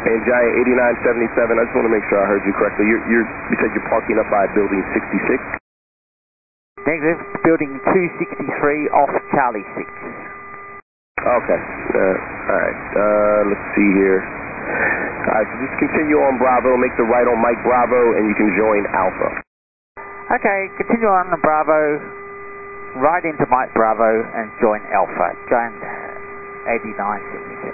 And Giant 8977, I just want to make sure I heard you correctly. You said you're parking up by building 66? Negative, building 263 off Charlie 6. Okay, alright, let's see here. Alright, so just continue on Bravo, make the right on Mike Bravo, and you can join Alpha. Okay, continue on Bravo, right into Mike Bravo, and join Alpha, Giant 8977.